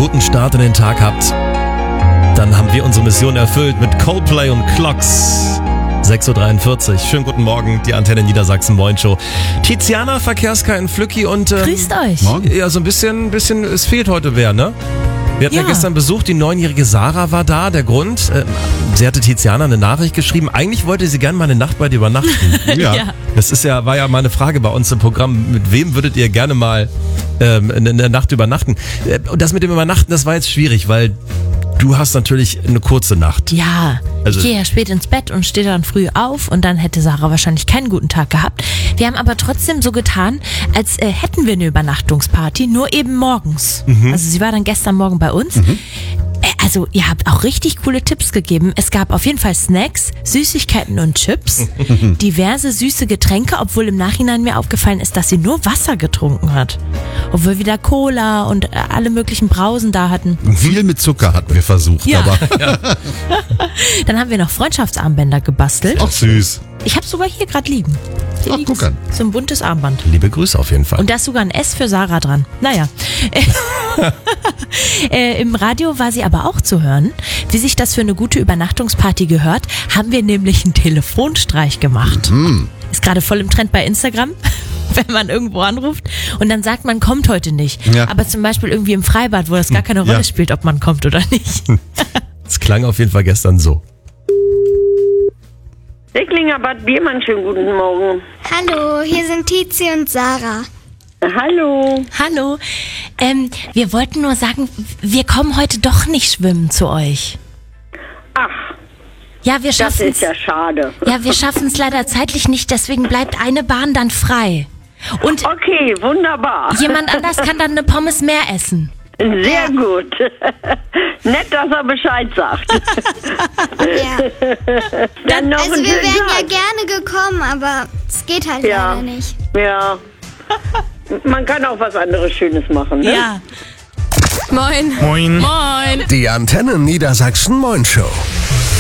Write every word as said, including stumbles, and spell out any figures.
guten Start in den Tag habt, dann haben wir unsere Mission erfüllt mit Coldplay und Clocks. sechs Uhr dreiundvierzig. Schönen guten Morgen, die Antenne Niedersachsen Moin Show. Tiziana, Verkehrska in Flücki und... Ähm, Grüßt euch. Morgen. Ja, so ein bisschen, bisschen, es fehlt heute wer, ne? Wir hatten ja. ja gestern Besuch, die neunjährige Sarah war da. Der Grund, äh, sie hatte Tiziana eine Nachricht geschrieben. Eigentlich wollte sie gerne mal eine Nacht bei dir übernachten. ja. ja. Das ist ja, war ja mal eine Frage bei uns im Programm. Mit wem würdet ihr gerne mal ähm, eine, eine Nacht übernachten? Und das mit dem Übernachten, das war jetzt schwierig, weil du hast natürlich eine kurze Nacht. Ja, also ich gehe ja spät ins Bett und stehe dann früh auf und dann hätte Sarah wahrscheinlich keinen guten Tag gehabt. Wir haben aber trotzdem so getan, als äh, hätten wir eine Übernachtungsparty, nur eben morgens. Mhm. Also sie war dann gestern Morgen bei uns. Mhm. Äh, also ihr habt auch richtig coole Tipps gegeben. Es gab auf jeden Fall Snacks, Süßigkeiten und Chips, diverse süße Getränke, obwohl im Nachhinein mir aufgefallen ist, dass sie nur Wasser getrunken hat. Obwohl wir da Cola und äh, alle möglichen Brausen da hatten. Viel mit Zucker hatten wir versucht. Ja. Aber Ja. Dann haben wir noch Freundschaftsarmbänder gebastelt. auch süß. Ich habe sogar hier gerade liegen. Hier Ach, liegt's. guck an. So ein buntes Armband. Liebe Grüße auf jeden Fall. Und da ist sogar ein S für Sarah dran. Naja. äh, Im Radio war sie aber auch zu hören. Wie sich das für eine gute Übernachtungsparty gehört, haben wir nämlich einen Telefonstreich gemacht. Mhm. Ist gerade voll im Trend bei Instagram, wenn man irgendwo anruft und dann sagt man, kommt heute nicht. Ja. Aber zum Beispiel irgendwie im Freibad, wo das gar keine Rolle Ja. spielt, ob man kommt oder nicht. Es klang auf jeden Fall gestern so. Recklinger Bad Biermann, schönen guten Morgen. Hallo, hier sind Tizi und Sarah. Hallo. Hallo, ähm, wir wollten nur sagen, wir kommen heute doch nicht schwimmen zu euch. Ach, Ja, wir das schaffen ist ja schade. Ja, wir schaffen es leider zeitlich nicht, deswegen bleibt eine Bahn dann frei. Und Okay, wunderbar. jemand anders kann dann eine Pommes mehr essen. Sehr gut. Nett, dass er Bescheid sagt. Ja. Dann noch Also einen wir schönen wären ja Tag. gerne gekommen, aber es geht halt Ja. leider nicht. Ja. Man kann auch was anderes Schönes machen, ne? Ja. Moin. Moin. Moin. Die Antenne Niedersachsen Moin Show.